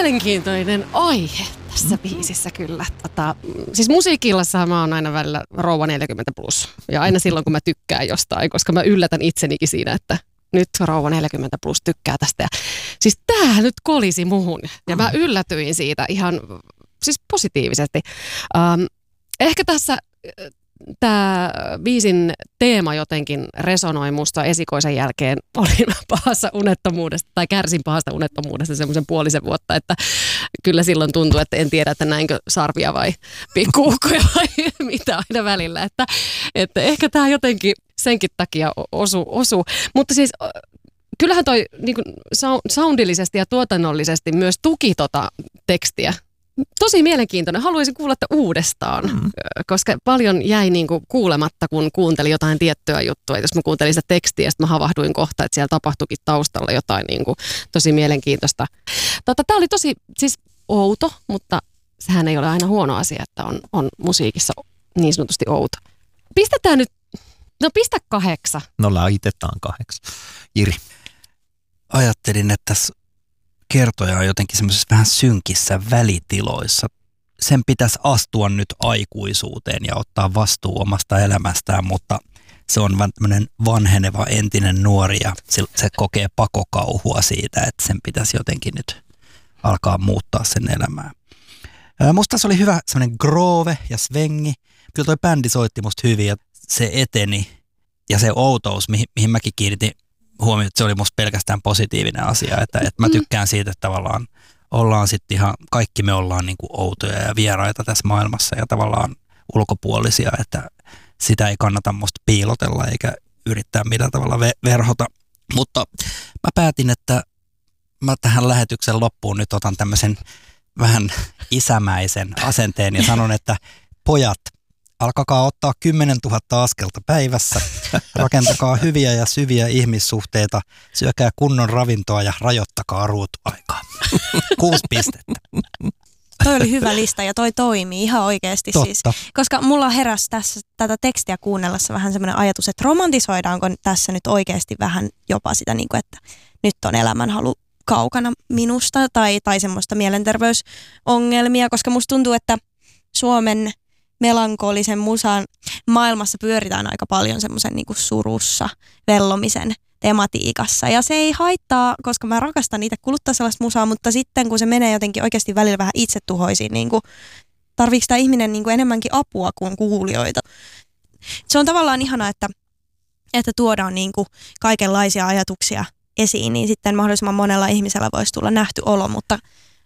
mielenkiintoinen aihe tässä biisissä kyllä. Siis musiikillassahan mä oon aina välillä rouva 40 plus. Ja aina silloin, kun mä tykkään jostain, koska mä yllätän itsenikin siinä, että nyt rouva 40 plus tykkää tästä. Ja siis tää nyt kolisi muhun. Ja mä yllätyin siitä ihan siis positiivisesti. Ehkä tässä tämä biisin teema jotenkin resonoi musta esikoisen jälkeen. Olin pahassa unettomuudesta tai kärsin pahasta unettomuudesta semmoisen puolisen vuotta, että kyllä silloin tuntui, että en tiedä, että näinkö sarvia vai pikkuukkoja vai mitä aina välillä. Että ehkä tämä jotenkin senkin takia osu. Mutta siis kyllähän toi niin kuin soundillisesti ja tuotannollisesti myös tuki tota tekstiä. Tosi mielenkiintoinen. Haluaisin kuulla että uudestaan, koska paljon jäi niin kuin kuulematta, kun kuuntelin jotain tiettyä juttua. Jos mä kuuntelin sitä tekstiä, sitten mä havahduin kohta, että siellä tapahtuikin taustalla jotain niin kuin tosi mielenkiintoista. Tämä oli tosi siis outo, mutta sehän ei ole aina huono asia, että on musiikissa niin sanotusti outo. Pistetään nyt, pistä 8. No laitetaan 8. Jiri. Ajattelin, että tässä kertoja on jotenkin semmoisessa vähän synkissä välitiloissa. Sen pitäisi astua nyt aikuisuuteen ja ottaa vastuu omasta elämästään, mutta se on tämmöinen vanheneva entinen nuori ja se kokee pakokauhua siitä, että sen pitäisi jotenkin nyt alkaa muuttaa sen elämää. Musta se oli hyvä semmoinen groove ja svengi. Kyllä toi bändi soitti musta hyvin ja se eteni ja se outous, mihin mäkin kiinnitin huomioon, että se oli musta pelkästään positiivinen asia, että mä tykkään siitä, että tavallaan ollaan sitten ihan, kaikki me ollaan niin kuin outoja ja vieraita tässä maailmassa ja tavallaan ulkopuolisia, että sitä ei kannata musta piilotella eikä yrittää millään tavalla verhota. Mutta mä päätin, että mä tähän lähetyksen loppuun nyt otan tämmöisen vähän isämäisen asenteen ja sanon, että pojat, alkakaa ottaa 10 000 askelta päivässä, rakentakaa hyviä ja syviä ihmissuhteita, syökää kunnon ravintoa ja rajoittakaa ruutuaikaa. 6 pistettä. Toi oli hyvä lista ja toi toimii ihan oikeasti. Siis, koska mulla heräsi tässä tätä tekstiä kuunnellessa vähän semmoinen ajatus, että romantisoidaanko tässä nyt oikeasti vähän jopa sitä, niin kuin, että nyt on elämänhalu kaukana minusta tai semmoista mielenterveysongelmia, koska musta tuntuu, että Suomen melankolisen musan maailmassa pyöritään aika paljon semmoisen niin kuin surussa vellomisen tematiikassa. Ja se ei haittaa, koska mä rakastan niitä kuluttaa sellaista musaa, mutta sitten kun se menee jotenkin oikeasti välillä vähän itsetuhoisiin, niin kuin, tarviiko tämä ihminen niin kuin enemmänkin apua kuin kuulijoita. Se on tavallaan ihanaa, että tuodaan niin kuin kaikenlaisia ajatuksia esiin, niin sitten mahdollisimman monella ihmisellä voisi tulla nähty olo, mutta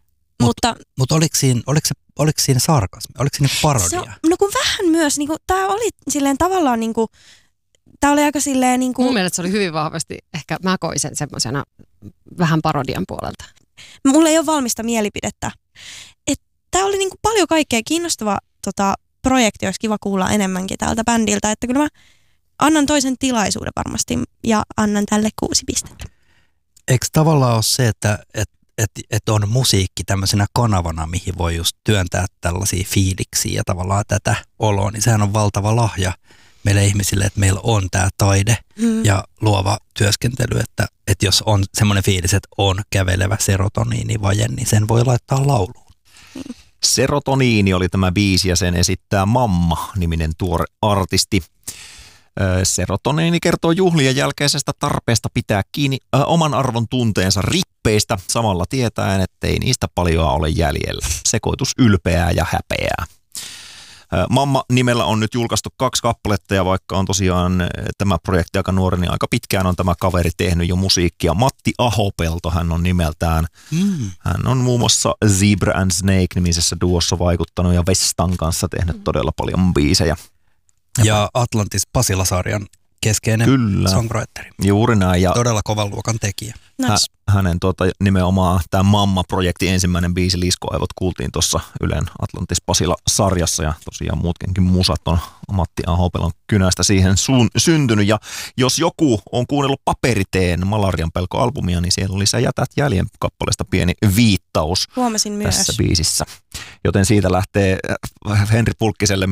oliko siinä sarkasmi? Oliko siinä parodia? No kun vähän myös, niin tämä oli silleen tavallaan, niin kuin, tämä oli aika silleen niin kuin, mun mielestä se oli hyvin vahvasti, ehkä mä koin sen semmoisena vähän parodian puolelta. Mulla ei ole valmista mielipidettä. Tämä oli niin kuin paljon kaikkea kiinnostava projekti, olisi kiva kuulla enemmänkin tältä bändiltä, että kyllä mä annan toisen tilaisuuden varmasti ja annan tälle 6 pistettä. Eikö tavallaan ole se, että on musiikki tämmöisenä kanavana, mihin voi just työntää tällaisia fiiliksiä ja tavallaan tätä oloa, niin sehän on valtava lahja meille ihmisille, että meillä on tämä taide ja luova työskentely, että jos on semmoinen fiilis, että on kävelevä serotoniinivaje, niin sen voi laittaa lauluun. Serotoniini oli tämä biisi ja sen esittää Mamma-niminen tuore artisti. Serotoniini kertoo juhlien jälkeisestä tarpeesta pitää kiinni oman arvon tunteensa rippeistä, samalla tietäen, ettei niistä paljoa ole jäljellä. Sekoitus ylpeää ja häpeää. Mamma-nimellä on nyt julkaistu 2 kappaletta ja vaikka on tosiaan tämä projekti aika nuori, niin aika pitkään on tämä kaveri tehnyt jo musiikkia. Matti Ahopelto hän on nimeltään. Hän on muun muassa Zebra and Snake-nimisessä duossa vaikuttanut ja Vestan kanssa tehnyt todella paljon biisejä. Ja Atlantis Pasila-sarjan keskeinen songwriteri. Juuri näin. Ja todella kovan luokan tekijä. Hänen nimenomaan tämä Mamma-projektin ensimmäinen biisi Liskoaivot kuultiin tuossa Ylen Atlantis Pasila-sarjassa ja tosiaan muutkin musat on Matti Ahopelon kynästä siihen syntynyt. Ja jos joku on kuunnellut Paperiteen Malarian pelko-albumia, niin siellä oli Sä jätät jäljen kappaleesta pieni viittaus Huomasin tässä myös biisissä. Joten siitä lähtee Henri Pulkkiselle myös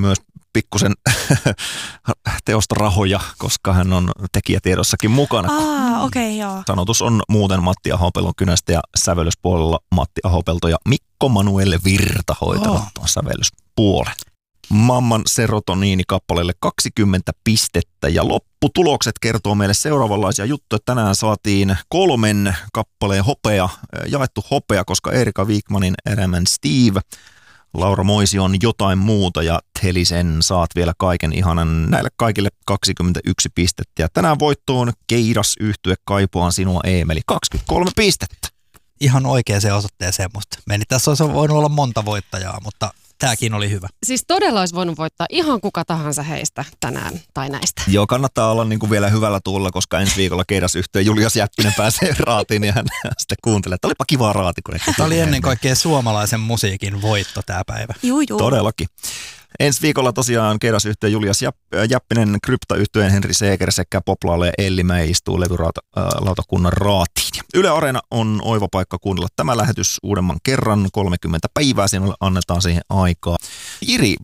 pikkusen teosta rahoja, koska hän on tekijätiedossakin mukana. Okei, joo. Sanotus on muuten Matti Ahopelon kynästä ja sävellyspuolella Matti Ahopelto ja Mikko Manuel Virta hoitavat tuon sävellyspuolen. Mamman serotoniini-kappaleelle 20 pistettä ja lopputulokset kertoo meille seuraavanlaisia juttuja. Tänään saatiin 3 kappaleen hopea, jaettu hopea, koska Erika Wigmanin Erämän Steve, Laura Moision Jotain muuta ja Telisen Saat vielä kaiken ihanan. Näille kaikille 21 pistettä ja tänään voittoon Keidas yhtye Kaipuaan sinua Eemeli 23 pistettä. Ihan oikeaan osoitteeseen musta. Meni tässä olisi voinut olla monta voittajaa, mutta tämäkin oli hyvä. Siis todella olisi voinut voittaa ihan kuka tahansa heistä tänään tai näistä. Joo, kannattaa olla niin kuin vielä hyvällä tuulla, koska ensi viikolla Keidas-yhtye Julius Jäppinen pääsee raatiin ja hän sitten kuuntelee, että olipa kivaa raati. Tämä oli ennen kaikkea suomalaisen musiikin voitto tämä päivä. Juu. Todellakin. Ensi viikolla tosiaan Keidas-yhtye Julius Jäppinen, Krypta-yhtyeen Henri Seeger sekä Poplaalle Elli Mäi istuu levylautakunnan raatiin. Yle Areena on oiva paikka kuunnella tämä lähetys uudemman kerran, 30 päivää sinulle annetaan siihen aikaa. Jiri,